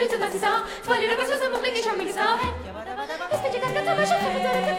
Spalire da si sa, spalire per suo sempre che ci ha mi sa. E specie carcazza, ma c'è